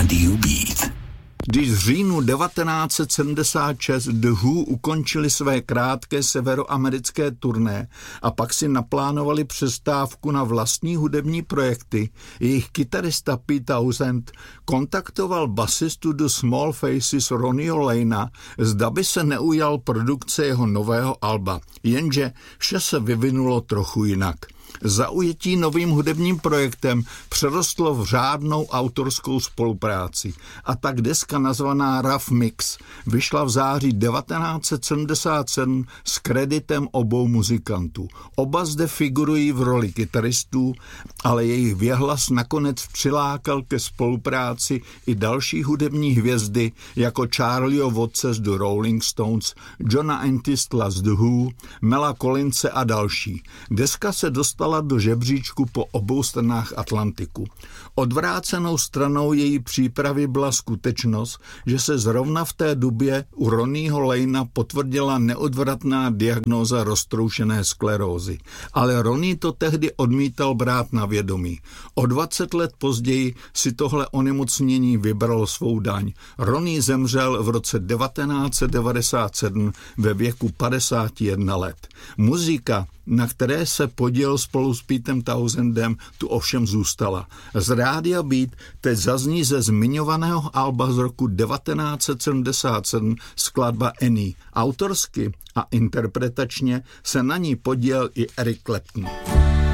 Rádiu Beat. Když v říjnu 1976 The Who ukončili své krátké severoamerické turné a pak si naplánovali přestávku na vlastní hudební projekty, jejich kytarista Pete Townshend kontaktoval basistu The Small Faces Ronnieho Lanea, zda by se neujal produkce jeho nového alba, jenže vše se vyvinulo trochu jinak. Zaujetí novým hudebním projektem přerostlo v řádnou autorskou spolupráci a tak deska nazvaná Rough Mix vyšla v září 1977 s kreditem obou muzikantů. Oba zde figurují v roli kytaristů, ale jejich věhlas nakonec přilákal ke spolupráci i další hudební hvězdy jako Charlieho Wattse z The Rolling Stones, Johna Entwistla z The Who, Mela Collinse a další. Deska se dostala do žebříčku po obou stranách Atlantiku. Odvrácenou stranou její přípravy byla skutečnost, že se zrovna v té době u Ronnieho Lanea potvrdila neodvratná diagnóza roztroušené sklerózy. Ale Ronnie to tehdy odmítal brát na vědomí. O 20 let později si tohle onemocnění vybral svou daň. Ronnie zemřel v roce 1997 ve věku 51 let. Muzika, na které se podílel spolu s Petem Townshendem, tu ovšem zůstala. Z Rádia Beat teď zazní ze zmiňovaného alba z roku 1977 skladba Annie. Autorsky a interpretačně se na ní podílel i Eric Clapton.